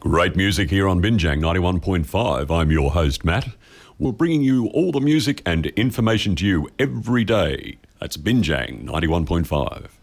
Great music here on Binjang 91.5. I'm your host, Matt. We're bringing you all the music and information to you every day. That's Binjang 91.5.